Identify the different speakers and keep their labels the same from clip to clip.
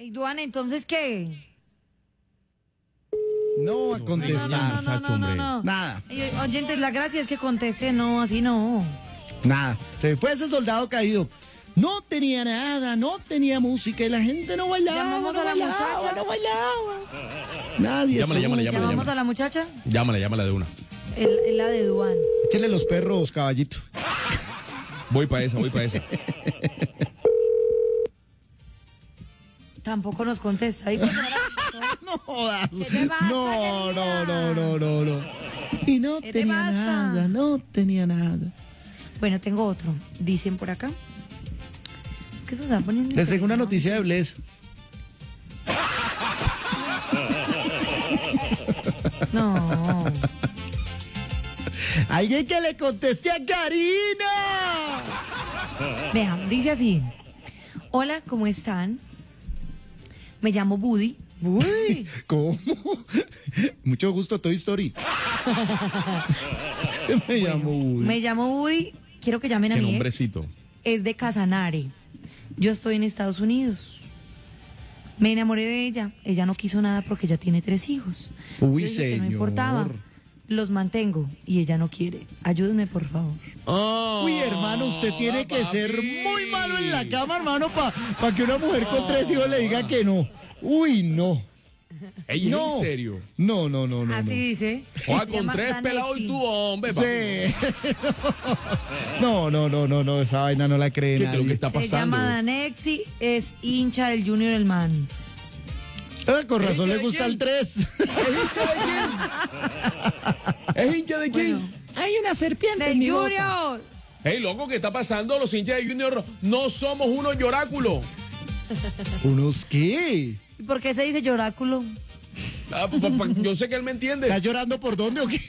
Speaker 1: Ay, Duan, ¿entonces qué?
Speaker 2: No va a contestar.
Speaker 1: No.
Speaker 2: Nada,
Speaker 1: Oyentes, la gracia es que conteste, no, así no.
Speaker 2: nada. Se fue ese soldado caído. No tenía nada, no tenía música y la gente no bailaba.
Speaker 1: Llamamos a la muchacha.
Speaker 2: No bailaba. Nadie.
Speaker 3: Llámale.
Speaker 1: ¿Llamamos a la muchacha?
Speaker 3: Llámala de una.
Speaker 1: La de Duan.
Speaker 2: Échale los perros, caballito.
Speaker 3: Voy para esa.
Speaker 1: Tampoco nos contesta. Ahí,
Speaker 2: No jodas.
Speaker 1: ¿Qué te pasa,
Speaker 2: No. Y no
Speaker 1: ¿Qué te
Speaker 2: tenía
Speaker 1: pasa?
Speaker 2: nada, no tenía nada.
Speaker 1: Bueno, tengo otro. Dicen por acá. Es que se está poniendo...
Speaker 2: Les tengo una noticia de Bless.
Speaker 1: No.
Speaker 2: Alguien que le conteste a Karina.
Speaker 1: Vean, dice así. Hola, ¿cómo están? Me llamo Woody. Woody.
Speaker 2: ¿Cómo? Mucho gusto, Toy Story. Me llamo Woody.
Speaker 1: Me llamo Woody. Quiero que llamen a
Speaker 3: Qué
Speaker 1: mi ex.
Speaker 3: nombrecito.
Speaker 1: Es de Casanare. Yo estoy en Estados Unidos. Me enamoré de ella. Ella no quiso nada porque ya tiene 3 hijos.
Speaker 2: Uy,
Speaker 1: Yo dije que
Speaker 2: señor.
Speaker 1: no importaba. Los mantengo y ella no quiere. Ayúdenme, por favor.
Speaker 2: Uy, hermano, usted tiene que ser muy malo en la cama, hermano, para que una mujer con 3 hijos le diga que no. Uy, no.
Speaker 3: Ey,
Speaker 2: No.
Speaker 3: ¿en serio?
Speaker 2: No.
Speaker 1: Así dice.
Speaker 3: Oa,
Speaker 1: Se
Speaker 3: con
Speaker 1: llama
Speaker 3: 3 pelados y
Speaker 1: Danexi.
Speaker 3: tú, hombre. papi.
Speaker 2: Sí. No, esa vaina no la cree
Speaker 3: ¿Qué es lo que
Speaker 2: nadie.
Speaker 3: está
Speaker 1: Se
Speaker 3: pasando?
Speaker 1: llama Danexi, es hincha del Junior El Man.
Speaker 2: Con razón
Speaker 3: ¿Es
Speaker 2: le gusta
Speaker 3: quién?
Speaker 2: el 3.
Speaker 3: ¿Es hincha de quién?
Speaker 1: Bueno.
Speaker 2: Hay una serpiente en
Speaker 1: ¡Del
Speaker 2: mi boca.
Speaker 1: Junior!
Speaker 3: Ey, loco, ¿qué está pasando? Los hinchas de Junior no somos unos lloráculos.
Speaker 2: ¿Unos qué?
Speaker 1: ¿Y por qué se dice lloráculo?
Speaker 3: Yo sé que él me entiende.
Speaker 2: ¿Estás llorando por dónde o qué?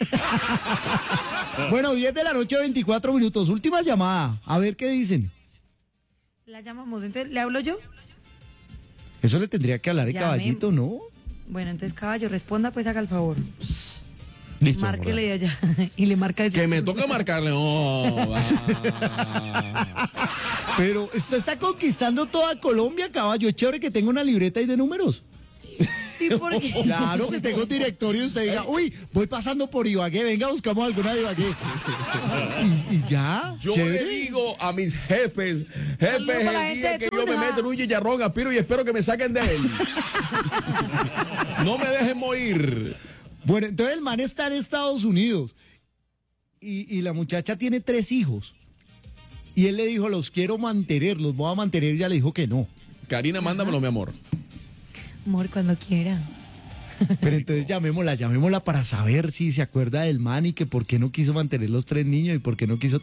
Speaker 2: Bueno, 10 de la noche, 24 minutos. Última llamada. A ver qué dicen.
Speaker 1: La llamamos, entonces, ¿le hablo yo?
Speaker 2: Eso le tendría que hablar el
Speaker 1: Llamemos.
Speaker 2: caballito, ¿no?
Speaker 1: Bueno, entonces, caballo, responda, pues haga el favor.
Speaker 3: Listo.
Speaker 1: Márquele de allá y le marca eso.
Speaker 3: Que me toca marcarle. Oh, va.
Speaker 2: Pero usted está conquistando toda Colombia, caballo. Es chévere que tenga una libreta ahí de números.
Speaker 1: ¿Y por qué?
Speaker 2: Claro que tengo directorio y usted diga, uy, voy pasando por Ibagué, venga, buscamos alguna de Ibagué. Y ya,
Speaker 3: Yo
Speaker 2: chévere.
Speaker 3: le digo a mis jefes,
Speaker 1: Saludos
Speaker 3: el
Speaker 1: para la gente
Speaker 3: día
Speaker 1: de
Speaker 3: que yo me
Speaker 1: Tuna.
Speaker 3: meto en un chicharrón, aspiro y espero que me saquen de él. No me dejen morir.
Speaker 2: Bueno, entonces el man está en Estados Unidos y la muchacha tiene 3 hijos. Y él le dijo, los quiero mantener, los voy a mantener. Y ella le dijo que no.
Speaker 3: Karina, mándamelo, mi amor.
Speaker 1: Amor, cuando quiera.
Speaker 2: Pero entonces llamémosla para saber si se acuerda del man y que por qué no quiso mantener los 3 niños y por qué no quiso